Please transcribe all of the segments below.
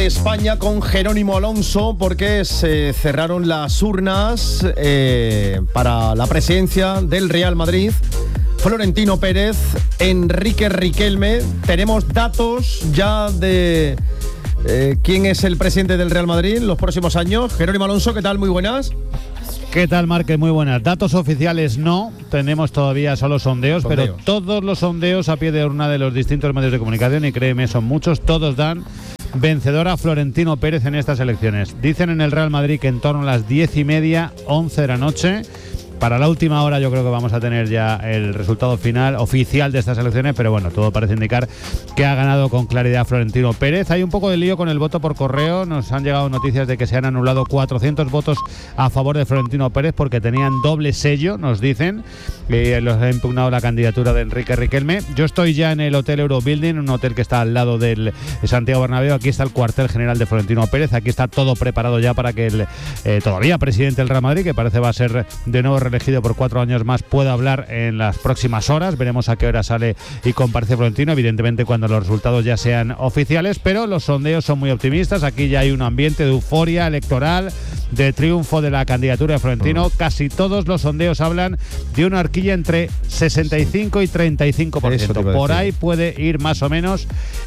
de España con Jerónimo Alonso, porque se cerraron las urnas para la presidencia del Real Madrid. Florentino Pérez, Enrique Riquelme. Tenemos datos ya de quién es el presidente del Real Madrid en los próximos años. Jerónimo Alonso, ¿qué tal? Muy buenas. ¿Qué tal, Márquez? Muy buenas. Datos oficiales no, tenemos todavía solo sondeos, pero todos los sondeos a pie de urna de los distintos medios de comunicación, y créeme, son muchos, todos dan vencedor a Florentino Pérez en estas elecciones. Dicen en el Real Madrid que en torno a las 10:30, 11 de la noche. Para la última hora yo creo que vamos a tener ya el resultado final oficial de estas elecciones, pero bueno, todo parece indicar que ha ganado con claridad Florentino Pérez. Hay un poco de lío con el voto por correo, nos han llegado noticias de que se han anulado 400 votos a favor de Florentino Pérez porque tenían doble sello, nos dicen, y los ha impugnado la candidatura de Enrique Riquelme. Yo estoy ya en el Hotel Eurobuilding, un hotel que está al lado del Santiago Bernabéu. Aquí está el cuartel general de Florentino Pérez, aquí está todo preparado ya para que el todavía presidente del Real Madrid, que parece va a ser de nuevo elegido por 4 años más, pueda hablar en las próximas horas. Veremos a qué hora sale y comparece Florentino, evidentemente cuando los resultados ya sean oficiales, pero los sondeos son muy optimistas. Aquí ya hay un ambiente de euforia electoral, de triunfo de la candidatura de Florentino. Casi todos los sondeos hablan de una horquilla entre 65 y 35%. Por ahí puede ir más o menos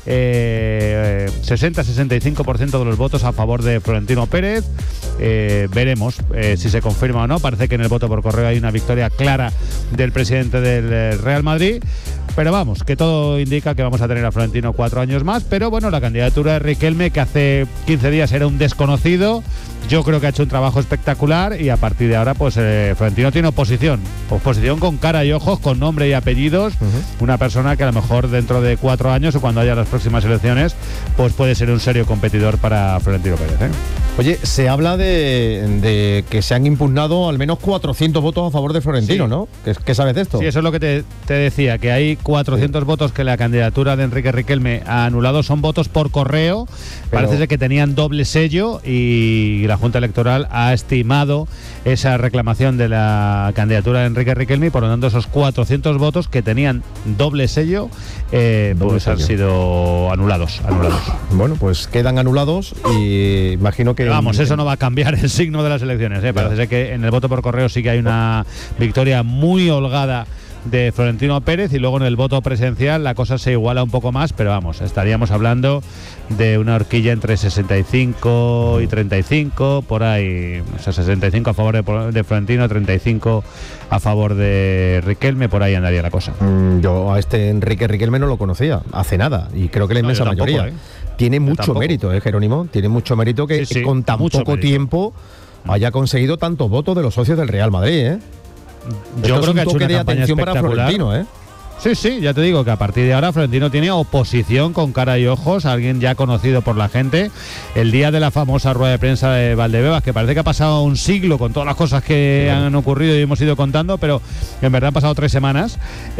60-65% de los votos a favor de Florentino Pérez. Veremos si se confirma o no. Parece que en el voto por correo hay una victoria clara del presidente del Real Madrid, pero vamos, que todo indica que vamos a tener a Florentino 4 años más. Pero bueno, la candidatura de Riquelme, que hace 15 días era un desconocido, yo creo que ha hecho un trabajo espectacular, y a partir de ahora pues Florentino tiene oposición con cara y ojos, con nombre y apellidos. Una persona que a lo mejor dentro de 4 años o cuando haya las próximas elecciones pues puede ser un serio competidor para Florentino Pérez, ¿eh? Oye, se habla de que se han impugnado al menos 400 votos a favor de Florentino, sí, ¿no? ¿Qué sabes de esto? Sí, eso es lo que te decía, que hay 400 votos que la candidatura de Enrique Riquelme ha anulado. Son votos por correo, parece ser que tenían doble sello, y la Junta Electoral ha estimado esa reclamación de la candidatura de Enrique Riquelme, y por lo tanto esos 400 votos que tenían doble sello pues han sido anulados. Bueno, pues quedan anulados, y imagino que... Vamos, eso no va a cambiar el signo de las elecciones, ¿eh? Parece ser que en el voto por correo sí que hay una victoria muy holgada de Florentino Pérez, y luego en el voto presencial la cosa se iguala un poco más, pero vamos, estaríamos hablando de una horquilla entre 65 y 35, por ahí, o sea, 65 a favor de Florentino, 35 a favor de Riquelme, por ahí andaría la cosa. Yo a este Enrique Riquelme no lo conocía hace nada, y creo que la inmensa mayoría. Tiene mucho mérito, Jerónimo, tiene mucho mérito que con tan poco tiempo haya conseguido tantos votos de los socios del Real Madrid, ¿eh? Yo creo que ha hecho una campaña espectacular para Florentino, ¿eh? Sí, ya te digo que a partir de ahora Florentino tiene oposición con cara y ojos, alguien ya conocido por la gente. El día de la famosa rueda de prensa de Valdebebas, que parece que ha pasado un siglo con todas las cosas que han ocurrido y hemos ido contando, pero en verdad han pasado 3 semanas.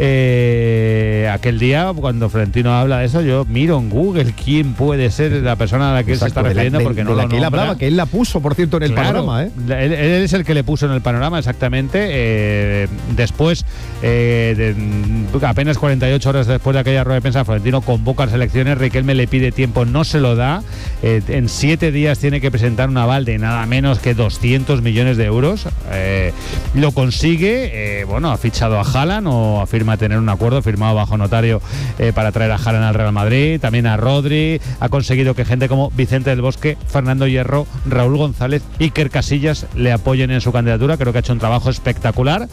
Aquel día, cuando Florentino habla de eso, yo miro en Google quién puede ser la persona a la que él se está refiriendo, porque no lo que él hablaba, que él la puso, por cierto, en el panorama, ¿eh? Él es el que le puso en el panorama, exactamente. Después apenas 48 horas después de aquella rueda de prensa, Florentino convoca a las elecciones. Riquelme le pide tiempo, no se lo da. En 7 días tiene que presentar un aval de nada menos que 200 millones de euros. Lo consigue. Ha fichado a Haaland, o afirma tener un acuerdo firmado bajo notario para traer a Haaland al Real Madrid, también a Rodri. Ha conseguido que gente como Vicente del Bosque, Fernando Hierro, Raúl González, Iker Casillas le apoyen en su candidatura. Creo que ha hecho un trabajo espectacular.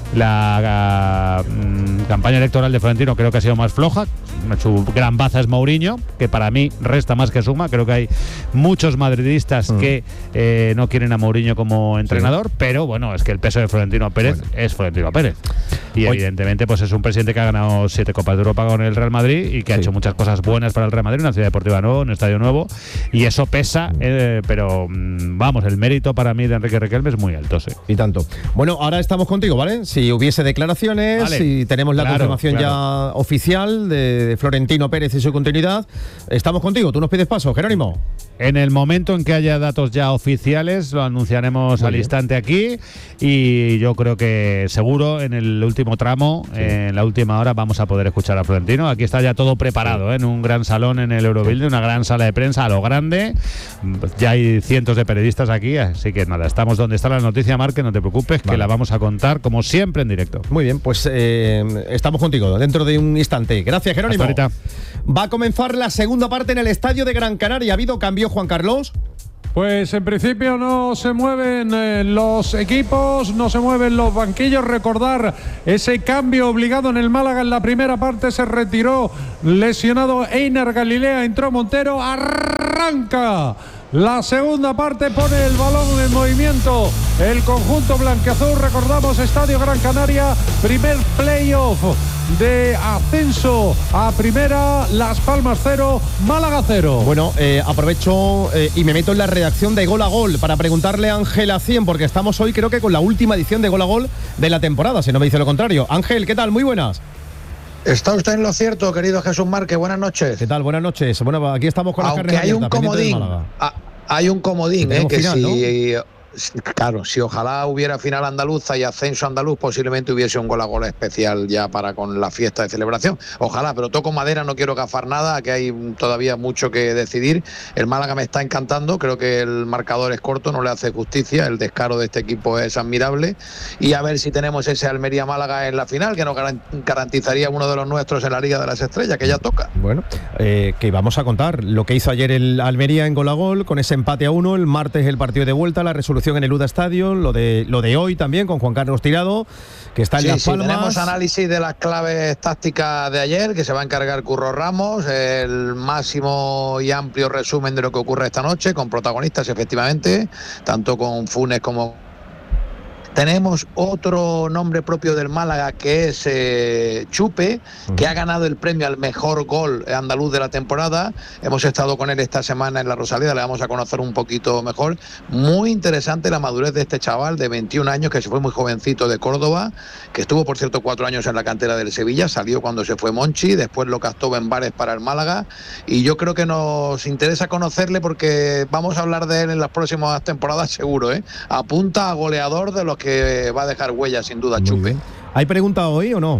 La campaña electoral de Florentino creo que ha sido más floja. Su gran baza es Mourinho, que para mí resta más que suma. Creo que hay muchos madridistas que no quieren a Mourinho como entrenador, pero bueno, es que el peso de Florentino Pérez es Florentino Pérez. Y evidentemente pues es un presidente que ha ganado 7 Copas de Europa con el Real Madrid, y que ha hecho muchas cosas buenas para el Real Madrid, una ciudad deportiva nueva, un estadio nuevo, y eso pesa, pero vamos, el mérito para mí de Enrique Riquelme es muy alto, sí. Y tanto. Bueno, ahora estamos contigo, ¿vale? Si hubiese declaraciones, si tenemos la confirmación ya oficial de Florentino Pérez y su continuidad, estamos contigo. ¿Tú nos pides paso, Jerónimo? En el momento en que haya datos ya oficiales, lo anunciaremos al instante aquí, y yo creo que seguro en el último tramo, en la última hora, vamos a poder escuchar a Florentino. Aquí está ya todo preparado, en un gran salón en el Eurobuilding, una gran sala de prensa a lo grande. Ya hay cientos de periodistas aquí, así que nada, estamos donde está la noticia, Marque, no te preocupes, que la vamos a contar como siempre en directo. Muy bien, pues estamos contigo dentro de un instante. Gracias, Jerónimo. Hasta ahorita. Va a comenzar la segunda parte en el estadio de Gran Canaria. ¿Ha habido cambio, Juan Carlos? Pues en principio no se mueven los equipos, no se mueven los banquillos. Recordar ese cambio obligado en el Málaga en la primera parte. Se retiró lesionado Einar Galilea, entró Montero. Arranca la segunda parte, pone el balón en movimiento el conjunto blanquiazul. Recordamos, Estadio Gran Canaria, primer playoff de ascenso a primera, Las Palmas 0, Málaga 0. Bueno, aprovecho y me meto en la redacción de Gol a Gol para preguntarle a Ángel Acien, porque estamos hoy creo que con la última edición de Gol a Gol de la temporada, si no me dice lo contrario. Ángel, ¿qué tal? Muy buenas. Está usted en lo cierto, querido Jesús Márquez. Buenas noches. ¿Qué tal? Buenas noches. Bueno, aquí estamos con las carnes abiertas. Aunque hay un comodín, que final, si... ¿no? Claro, si ojalá hubiera final andaluza y ascenso andaluz, posiblemente hubiese un Gol a Gol especial ya para con la fiesta de celebración. Ojalá, pero toco madera, no quiero gafar nada, que hay todavía mucho que decidir. El Málaga me está encantando, creo que el marcador es corto, no le hace justicia, el descaro de este equipo es admirable, y a ver si tenemos ese Almería-Málaga en la final, que nos garantizaría uno de los nuestros en la Liga de las Estrellas, que ya toca. Bueno, que vamos a contar lo que hizo ayer el Almería en Gol a Gol, con ese empate a 1, el martes el partido de vuelta, la resolución en el UDA Stadium, lo de hoy también con Juan Carlos Tirado, que está en Las Palmas. Tenemos análisis de las claves tácticas de ayer, que se va a encargar Curro Ramos, el máximo y amplio resumen de lo que ocurre esta noche, con protagonistas efectivamente, tanto con Funes como... Tenemos otro nombre propio del Málaga, que es Chupe, que ha ganado el premio al mejor gol andaluz de la temporada. Hemos estado con él esta semana en la Rosaleda, le vamos a conocer un poquito mejor. Muy interesante la madurez de este chaval de 21 años, que se fue muy jovencito de Córdoba, que estuvo, por cierto, 4 años en la cantera del Sevilla, salió cuando se fue Monchi, después lo captó en Bares para el Málaga, y yo creo que nos interesa conocerle porque vamos a hablar de él en las próximas temporadas seguro, apunta a goleador de los que va a dejar huella sin duda. Muy Chupe bien. ¿Hay pregunta hoy o no?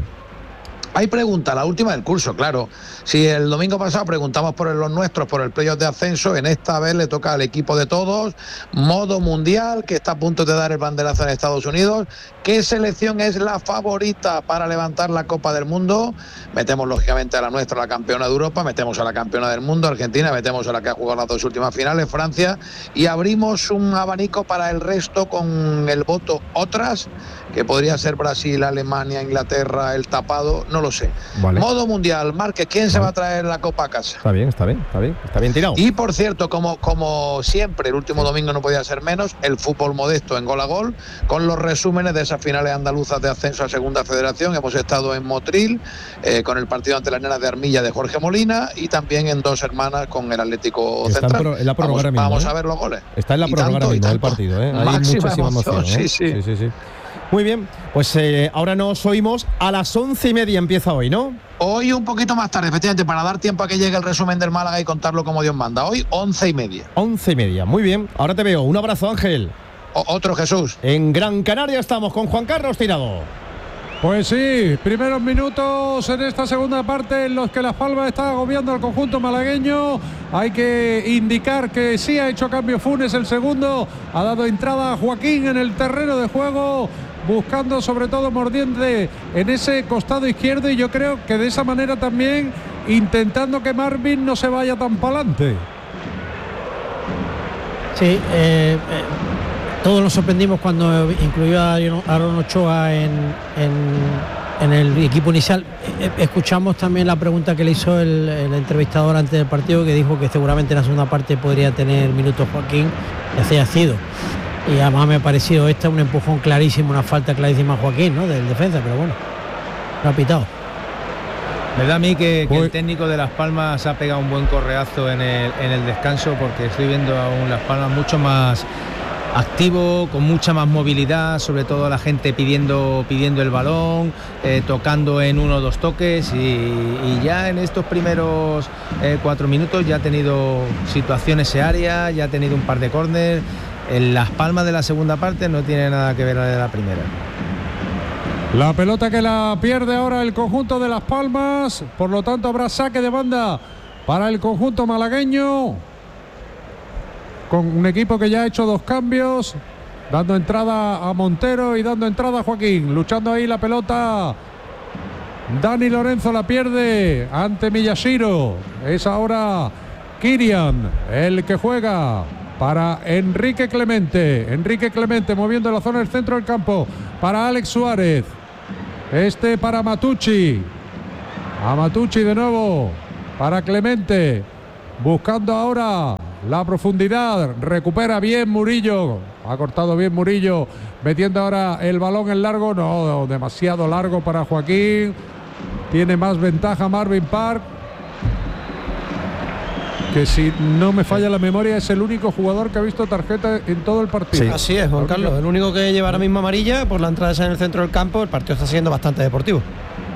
Hay pregunta, la última del curso, claro. Si el domingo pasado preguntamos por los nuestros, por el playoff de ascenso, en esta vez le toca al equipo de todos, modo mundial, que está a punto de dar el banderazo en Estados Unidos. ¿Qué selección es la favorita para levantar la Copa del Mundo? Metemos lógicamente a la nuestra, la campeona de Europa, metemos a la campeona del mundo, Argentina, metemos a la que ha jugado las 2 últimas finales, Francia, y abrimos un abanico para el resto con el voto otras, que podría ser Brasil, Alemania, Inglaterra, el tapado, no lo sé. Vale. Modo mundial, Márquez, ¿quién se va a traer la Copa a casa? Está bien tirado. Y por cierto, como siempre, el último domingo no podía ser menos, el fútbol modesto en Gol a Gol, con los resúmenes de esas finales andaluzas de ascenso a Segunda Federación. Hemos estado en Motril, con el partido ante las Nenas de Armilla de Jorge Molina, y también en Dos Hermanas con el Atlético Central. En la prórroga vamos a ver los goles. Está en la prórroga mismo el partido, Hay muchísima emoción. Sí. Muy bien, pues ahora nos oímos a las 11:30 empieza hoy, ¿no? Hoy un poquito más tarde, efectivamente, para dar tiempo a que llegue el resumen del Málaga y contarlo como Dios manda. Hoy 11:30. 11:30, muy bien. Ahora te veo. Un abrazo, Ángel. Otro Jesús. En Gran Canaria estamos con Juan Carlos Tirado. Pues sí, primeros minutos en esta segunda parte en los que Las Palmas está agobiando al conjunto malagueño. Hay que indicar que sí ha hecho cambio Funes, el segundo. Ha dado entrada a Joaquín en el terreno de juego, buscando sobre todo mordiente en ese costado izquierdo, y yo creo que de esa manera también intentando que Marvin no se vaya tan para adelante. Sí, todos nos sorprendimos cuando incluyó a Aaron Ochoa en el equipo inicial. Escuchamos también la pregunta que le hizo el entrevistador antes del partido, que dijo que seguramente en la segunda parte podría tener minutos Joaquín, y así ha sido. Y además me ha parecido un empujón clarísimo, una falta clarísima a Joaquín, ¿no?, del defensa, pero bueno, lo ha pitado. Me da a mí que el técnico de Las Palmas ha pegado un buen correazo en el descanso, porque estoy viendo a un Las Palmas mucho más activo, con mucha más movilidad, sobre todo la gente pidiendo el balón, tocando en 1 o 2 toques y ya en estos primeros 4 minutos ya ha tenido situaciones en área, ya ha tenido un par de córner. En Las Palmas de la segunda parte no tiene nada que ver la de la primera. La pelota que la pierde ahora el conjunto de Las Palmas, por lo tanto habrá saque de banda para el conjunto malagueño, con un equipo que ya ha hecho 2 cambios, dando entrada a Montero y dando entrada a Joaquín, luchando ahí la pelota. Dani Lorenzo la pierde ante Miyashiro, es ahora Kirian el que juega para Enrique Clemente moviendo la zona del centro del campo para Alex Suárez, para Matucci, a Matucci de nuevo para Clemente, buscando ahora la profundidad, recupera bien Murillo, ha cortado bien Murillo, metiendo ahora el balón en largo, no, demasiado largo para Joaquín, tiene más ventaja Marvin Park, que si no me falla la memoria es el único jugador que ha visto tarjeta en todo el partido. Sí. Así es, Juan Carlos, el único que lleva ahora mismo amarilla por la entrada esa en el centro del campo. El partido está siendo bastante deportivo.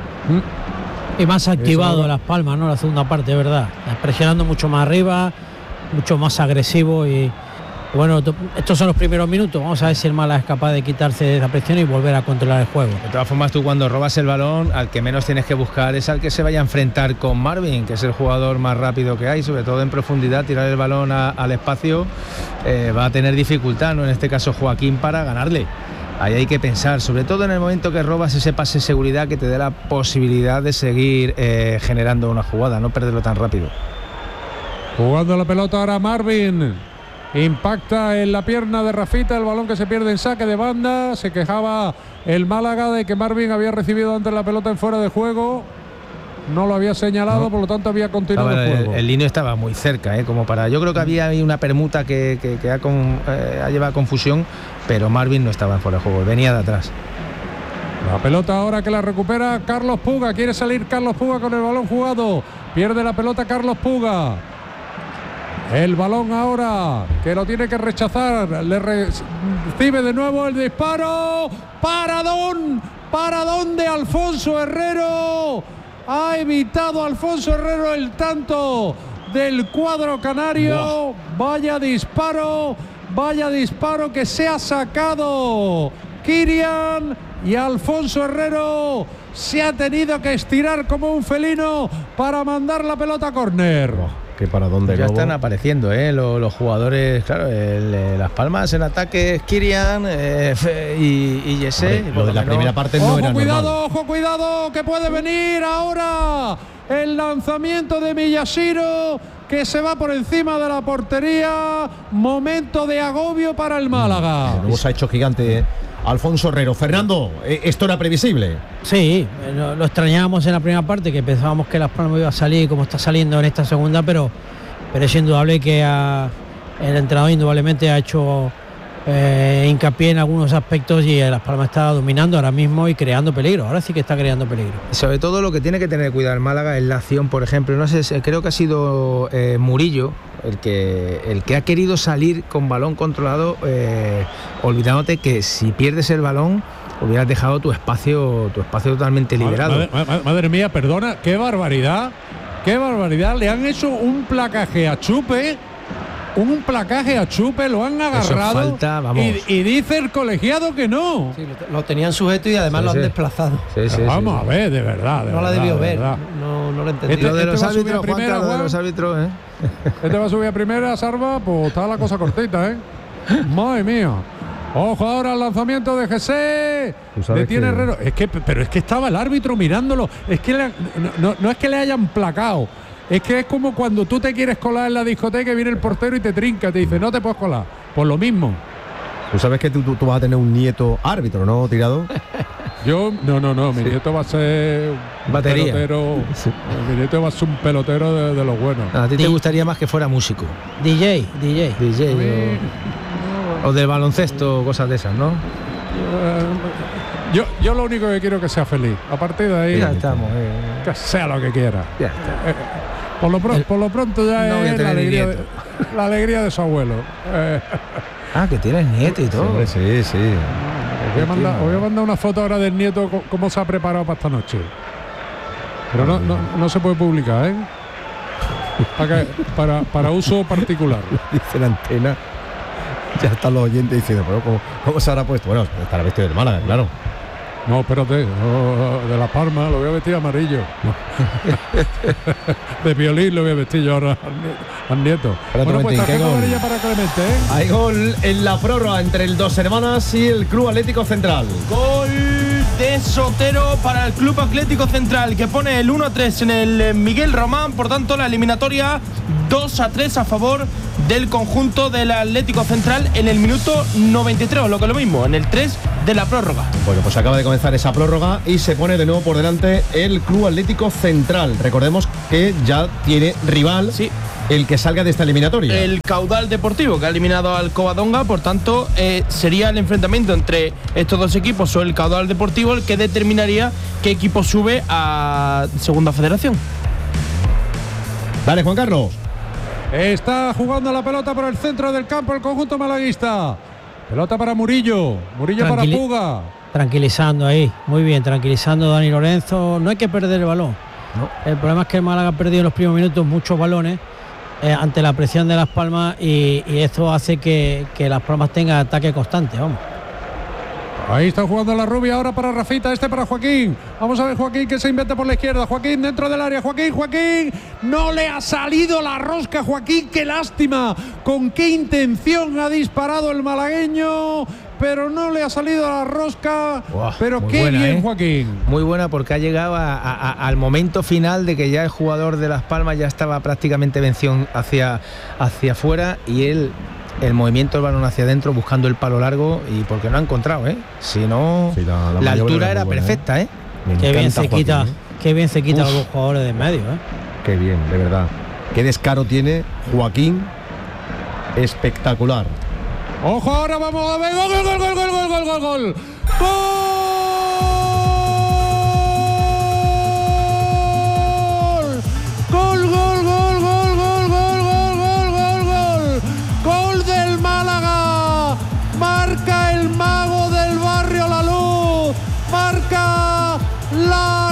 Y más activado Las Palmas, ¿no? La segunda parte, de verdad, presionando mucho más arriba, mucho más agresivo y bueno, estos son los primeros minutos. Vamos a ver si el Málaga es capaz de quitarse la presión y volver a controlar el juego. De todas formas, tú cuando robas el balón, al que menos tienes que buscar es al que se vaya a enfrentar con Marvin, que es el jugador más rápido que hay, sobre todo en profundidad. Tirar el balón al espacio va a tener dificultad, ¿no? En este caso Joaquín, para ganarle. Ahí hay que pensar, sobre todo en el momento que robas ese pase de seguridad que te dé la posibilidad de seguir generando una jugada, no perderlo tan rápido. Jugando la pelota ahora Marvin. Impacta en la pierna de Rafita, el balón que se pierde en saque de banda. Se quejaba el Málaga de que Marvin había recibido antes la pelota en fuera de juego. No lo había señalado, por lo tanto había continuado el juego. El línea estaba muy cerca, como para. Yo creo que había ahí una permuta que ha llevado a confusión, pero Marvin no estaba en fuera de juego, venía de atrás. La pelota ahora que la recupera Carlos Puga. Quiere salir Carlos Puga con el balón jugado. Pierde la pelota Carlos Puga. El balón ahora que lo tiene que rechazar, le recibe de nuevo el disparo. Paradón de Alfonso Herrero. Ha evitado Alfonso Herrero el tanto del cuadro canario. Vaya disparo que se ha sacado Kirian, y Alfonso Herrero se ha tenido que estirar como un felino para mandar la pelota a córner. Que para dónde ya están apareciendo los jugadores, claro, Las Palmas en ataque, Kirian y Jesse. Lo de la primera parte no era normal. Ojo, cuidado, que puede venir ahora el lanzamiento de Miyashiro, que se va por encima de la portería. Momento de agobio para el Málaga. De nuevo se ha hecho gigante Alfonso Herrero. Fernando, ¿esto era previsible? Sí, lo extrañábamos en la primera parte, que pensábamos que Las Palmas iba a salir como está saliendo en esta segunda, pero es indudable que el entrenador indudablemente ha hecho hincapié en algunos aspectos y Las Palmas está dominando ahora mismo y creando peligro. Ahora sí que está creando peligro. Sobre todo lo que tiene que tener cuidado el Málaga es la acción, por ejemplo. No sé, creo que ha sido Murillo el que ha querido salir con balón controlado, olvidándote que si pierdes el balón hubieras dejado tu espacio totalmente liberado. Madre mía, perdona, qué barbaridad. Le han hecho un placaje a Chupe. Lo han agarrado. Falta, y dice el colegiado que no. Sí, lo tenían sujeto y además lo han desplazado. Vamos a ver, de verdad. No la debió ver. No lo entendí. Lo de los árbitros, Este va a subir a primera, Sarva, pues está la cosa cortita, Madre mía. Ojo ahora al lanzamiento de Jesse. Detiene Herrero. Pero es que estaba el árbitro mirándolo. Es que no es que le hayan placado. Es que es como cuando tú te quieres colar en la discoteca y viene el portero y te trinca, te dice, no te puedes colar. Pues lo mismo. Tú sabes que tú vas a tener un nieto árbitro, ¿no, Tirado? Yo, no, mi nieto va a ser un batería. Pelotero. Sí. Mi nieto va a ser un pelotero de los buenos. A ti te gustaría más que fuera músico. DJ. O del baloncesto, cosas de esas, ¿no? Yo lo único que quiero es que sea feliz. A partir de ahí, ya estamos. Que sea lo que quiera. Ya está. Por lo pronto ya es la alegría de su abuelo. Que tienes nieto y todo. Sí. Os voy a mandar una foto ahora del nieto, cómo se ha preparado para esta noche. Pero no se puede publicar, ¿eh? Para uso particular. Dice la antena. Ya están los oyentes diciendo, pero ¿cómo se habrá puesto? Bueno, estará vestido de Málaga, claro. No, espérate, de La Palma lo voy a vestir amarillo. De violín lo voy a vestir yo ahora al nieto. Bueno, pues tarjeta amarilla para Clemente, ¿eh? Hay gol en la prórroga entre el Dos Hermanas y el Club Atlético Central. Gol de Sotero para el Club Atlético Central, que pone el 1-3 en el Miguel Román. Por tanto, la eliminatoria 2-3 a favor del conjunto del Atlético Central en el minuto 93, o lo que es lo mismo, en el 3 de la prórroga. Bueno, pues acaba de comenzar esa prórroga y se pone de nuevo por delante el Club Atlético Central. Recordemos que ya tiene rival, sí, el que salga de esta eliminatoria. El Caudal Deportivo, que ha eliminado al Covadonga. Por tanto, sería el enfrentamiento entre estos dos equipos o el Caudal Deportivo el que determinaría qué equipo sube a Segunda Federación. Dale, Juan Carlos. Está jugando la pelota por el centro del campo el conjunto malaguista. Pelota para Murillo para Puga. Tranquilizando ahí, muy bien, tranquilizando Dani Lorenzo. No hay que perder el balón. No. El problema es que el Málaga ha perdido en los primeros minutos muchos balones ante la presión de Las Palmas y esto hace que Las Palmas tenga ataque constante, vamos. Ahí está jugando la Rubia, ahora para Rafita, para Joaquín. Vamos a ver Joaquín, que se inventa por la izquierda. Joaquín dentro del área, Joaquín. No le ha salido la rosca, Joaquín, qué lástima. ¿Con qué intención ha disparado el malagueño? Pero no le ha salido la rosca. Pero qué buena, bien, Joaquín. Muy buena, porque ha llegado al momento final de que ya el jugador de Las Palmas ya estaba prácticamente vencido hacia afuera, y él, el movimiento del balón hacia adentro buscando el palo largo, y porque no ha encontrado, si no, sí, la altura era buena, perfecta, Qué bien se Joaquín, quita, qué bien se quita a los jugadores de medio, Qué bien, de verdad. Qué descaro tiene Joaquín, espectacular. Ojo, ahora vamos a ver. Gol. Gol del Málaga. Marca el mago del barrio La Luz. Marca la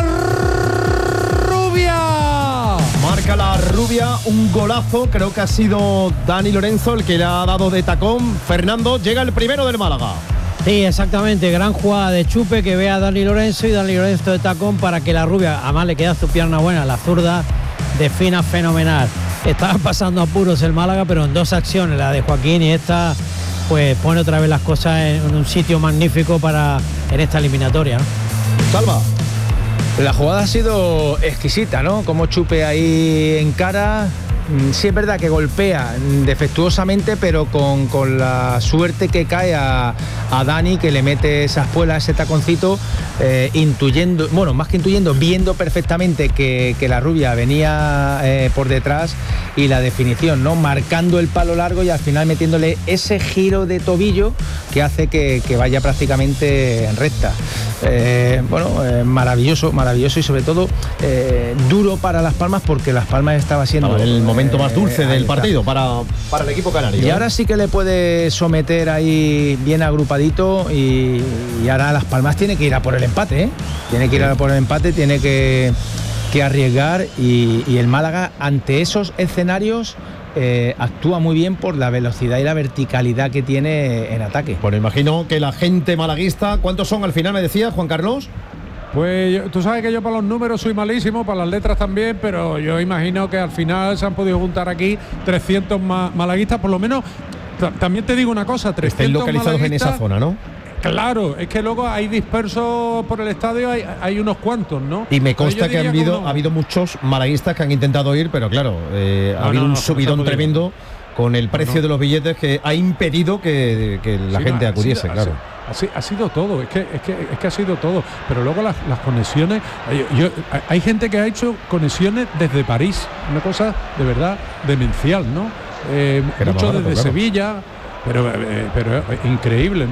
Rubia. Marca la Rubia, un golazo. Creo que ha sido Dani Lorenzo el que le ha dado de tacón. Fernando, llega el primero del Málaga. Sí, exactamente, gran jugada de Chupe, que ve a Dani Lorenzo y Dani Lorenzo de tacón para que la Rubia, además le queda su pierna buena, la zurda defina fenomenal. Estaba pasando apuros el Málaga, pero en dos acciones, la de Joaquín y esta, pues pone otra vez las cosas en un sitio magnífico en esta eliminatoria, ¿no? Salva. La jugada ha sido exquisita, ¿no? Como Chupe ahí en cara. Sí es verdad que golpea defectuosamente, pero con la suerte que cae a Dani, que le mete esa espuela, ese taconcito, intuyendo, bueno, más que intuyendo, viendo perfectamente que la Rubia venía por detrás, y la definición, ¿no? Marcando el palo largo y al final metiéndole ese giro de tobillo que hace que vaya prácticamente en recta. Maravilloso y sobre todo duro para Las Palmas, porque Las Palmas estaba siendo el momento más dulce del partido para el equipo canario. Y ahora sí que le puede someter ahí bien agrupadito, y ahora Las Palmas tiene que ir a por el empate, tiene que ir a por el empate, tiene que arriesgar, y el Málaga ante esos escenarios actúa muy bien por la velocidad y la verticalidad que tiene en ataque. Bueno, imagino que la gente malaguista, ¿cuántos son al final, me decía Juan Carlos? Pues tú sabes que yo para los números soy malísimo, para las letras también, pero yo imagino que al final se han podido juntar aquí 300 malaguistas, por lo menos. También te digo una cosa, 300 estén localizados en esa zona, ¿no? Claro, es que luego hay dispersos por el estadio, hay unos cuantos, ¿no? Y me consta que ha habido muchos malaguistas que han intentado ir, pero claro, ha habido un subidón tremendo con el precio de los billetes que ha impedido que la gente acudiese, claro. Ha sido todo, es que ha sido todo. Pero luego las conexiones, hay gente que ha hecho conexiones desde París, una cosa de verdad demencial, ¿no? Mucho desde Sevilla, pero increíble, ¿no?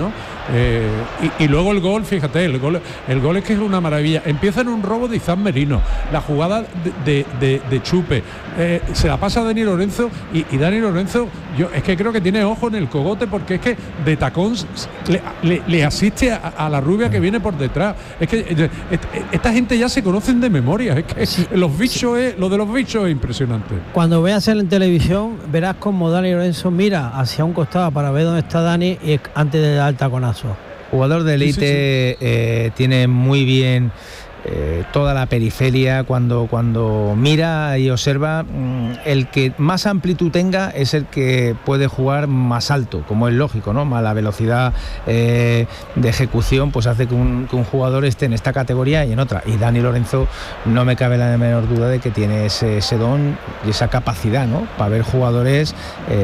Y luego el gol, fíjate, el gol es que es una maravilla. Empieza en un robo de Izan Merino, la jugada de Chupe, se la pasa a Dani Lorenzo y Dani Lorenzo, yo es que creo que tiene ojo en el cogote, porque es que de tacón le asiste a la rubia que viene por detrás. Es que esta gente ya se conocen de memoria, es que sí, lo de los bichos es impresionante. Cuando veas en televisión verás como Dani Lorenzo mira hacia un costado para ver dónde está Dani y antes de dar el taconazo. Jugador de élite, sí. Tiene muy bien toda la periferia. Cuando mira y observa, el que más amplitud tenga es el que puede jugar más alto, como es lógico, ¿no? Más la velocidad de ejecución pues hace que un jugador esté en esta categoría y en otra. Y Dani Lorenzo, no me cabe la menor duda de que tiene ese don y esa capacidad, ¿no? Para ver jugadores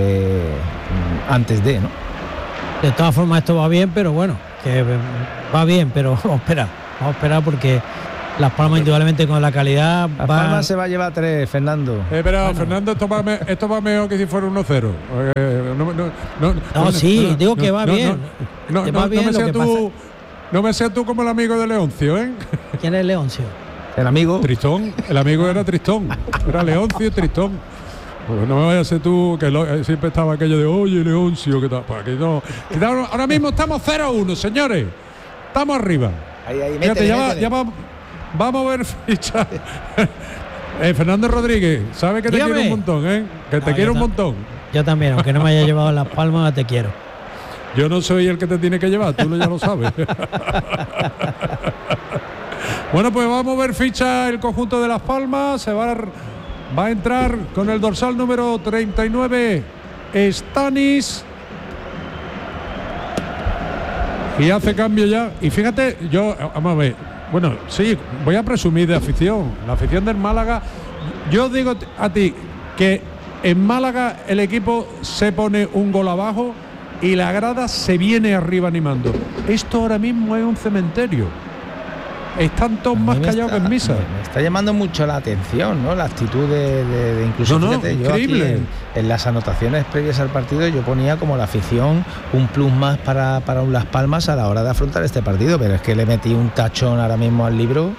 antes de, ¿no? De todas formas esto va bien, pero bueno, que va bien, pero vamos a esperar porque Las Palmas indudablemente con la calidad. Las Palmas se va a llevar 3, Fernando. Pero bueno, Fernando, esto va mejor que si fuera 1-0. Sí, digo que va bien. No me seas tú como el amigo de Leoncio, ¿eh? ¿Quién es Leoncio? El amigo. Tristón. El amigo era Tristón. Era Leoncio y Tristón. Pues no me vayas a ser tú, que siempre estaba aquello de oye, Leoncio, ¿qué tal? Pues aquí no. Ahora mismo estamos 0-1, señores. Estamos arriba. Ahí, fíjate, ya vamos a ver ficha. Fernando Rodríguez, sabe que Dígame. te quiero un montón, ¿eh? Que te quiero un montón. Yo también, aunque no me haya llevado Las Palmas, te quiero. Yo no soy el que te tiene que llevar, tú ya lo sabes. Bueno, pues vamos a ver ficha el conjunto de Las Palmas. Va a entrar con el dorsal número 39 Stanis. Y hace cambio ya. Y fíjate, vamos a ver. Bueno, sí, voy a presumir de afición. La afición del Málaga. Yo digo a ti que en Málaga el equipo se pone un gol abajo y la grada se viene arriba animando. Esto ahora mismo es un cementerio. Están todos más callados que en misa. Me está llamando mucho la atención, ¿no? La actitud de incluso fíjate, increíble. Yo aquí en las anotaciones previas al partido yo ponía como la afición un plus más para un Las Palmas a la hora de afrontar este partido, pero es que le metí un tachón ahora mismo al libro.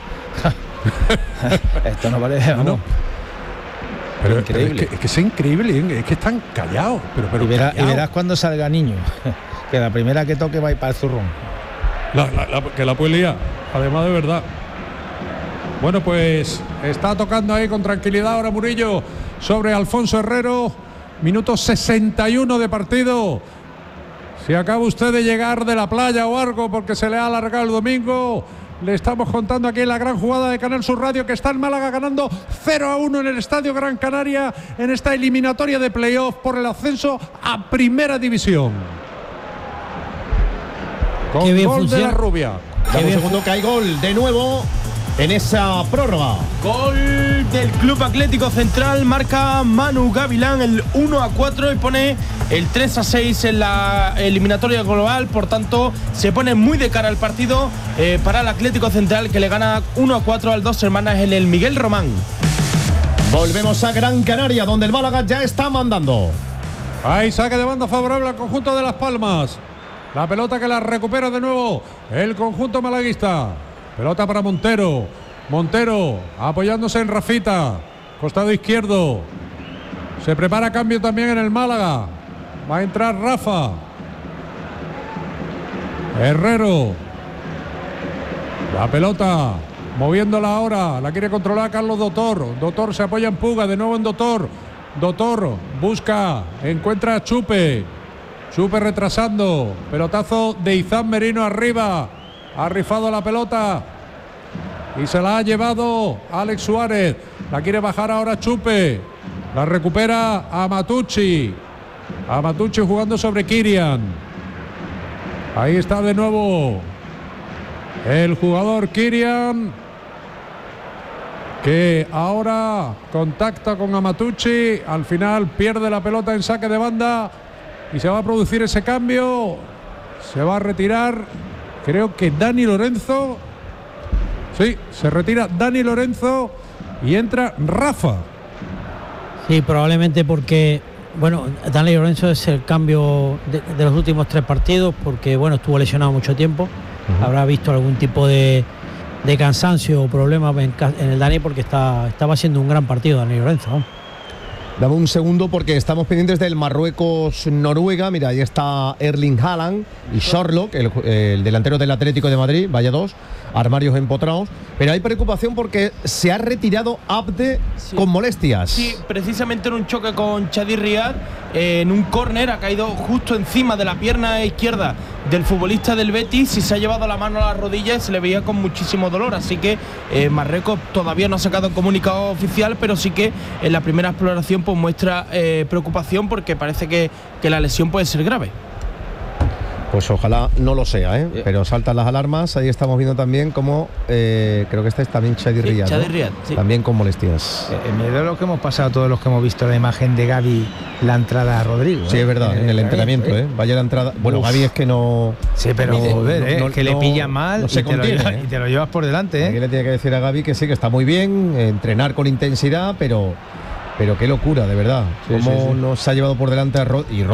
Esto no vale, ¿no? Pero increíble. Es que es increíble, es que están callados. Pero y verás cuando salga Niño, que la primera que toque va a ir para el zurrón. Que la puede liar, además de verdad. Bueno, pues está tocando ahí con tranquilidad ahora Murillo sobre Alfonso Herrero. Minuto 61 de partido. Si acaba usted de llegar de la playa o algo porque se le ha alargado el domingo, le estamos contando aquí en la gran jugada de Canal Sur Radio que está el Málaga ganando 0-1 en el Estadio Gran Canaria en esta eliminatoria de playoff por el ascenso a Primera División. Con qué bien gol funciona. de la rubia. Dame un segundo que hay gol de nuevo en esa prórroga. Gol del Club Atlético Central, marca Manu Gavilán el 1-4 y pone el 3-6 en la eliminatoria global. Por tanto, se pone muy de cara al partido para el Atlético Central, que le gana 1-4 al Dos Hermanas en el Miguel Román. Volvemos a Gran Canaria, donde el Málaga ya está mandando. Ahí saque de banda favorable al conjunto de Las Palmas. La pelota que la recupera de nuevo el conjunto malaguista. Pelota para Montero. Montero apoyándose en Rafita. Costado izquierdo. Se prepara cambio también en el Málaga. Va a entrar Rafa. Herrero. La pelota. Moviéndola ahora. La quiere controlar Carlos Dotor. Dotor se apoya en Puga. De nuevo en Dotor. Dotor busca. Encuentra a Chupe. Chupe retrasando. Pelotazo de Izan Merino arriba. Ha rifado la pelota. Y se la ha llevado Alex Suárez. La quiere bajar ahora Chupe. La recupera Amatucci. Amatucci jugando sobre Kirian. Ahí está de nuevo el jugador Kirian, que ahora contacta con Amatucci. Al final pierde la pelota en saque de banda. Y se va a producir ese cambio. Se va a retirar, creo que Dani Lorenzo. Sí, se retira Dani Lorenzo y entra Rafa. Sí, probablemente porque Bueno, Dani Lorenzo es el cambio de los últimos 3 partidos porque, bueno, estuvo lesionado mucho tiempo. Habrá visto algún tipo de cansancio o problema en el Dani porque estaba haciendo un gran partido Dani Lorenzo, ¿no? Dame un segundo porque estamos pendientes del Marruecos-Noruega. Mira, ahí está Erling Haaland y Sherlock, el delantero del Atlético de Madrid. Vaya dos, armarios empotrados. Pero hay preocupación porque se ha retirado Abde con molestias. Sí, precisamente en un choque con Chadi Riyad, en un córner, ha caído justo encima de la pierna izquierda del futbolista del Betis y se ha llevado la mano a la rodilla y se le veía con muchísimo dolor. Así que Marruecos todavía no ha sacado un comunicado oficial, pero sí que en la primera exploración pues muestra preocupación porque parece que la lesión puede ser grave. Pues ojalá no lo sea, pero saltan las alarmas. Ahí estamos viendo también cómo creo que este es también Chadi Riyad, Chadi ¿no? Riyad, sí. También con molestias. Me da lo que hemos pasado todos los que hemos visto la imagen de Gavi, la entrada a Rodrigo. Sí, es verdad, en el entrenamiento, Vaya la entrada. Bueno, Gavi es que no. Sí, pero joder, no, que le pilla mal, no se contiene, y te lo llevas por delante. Aquí le tiene que decir a Gavi que sí, que está muy bien, entrenar con intensidad, pero qué locura, de verdad. Cómo nos ha llevado por delante a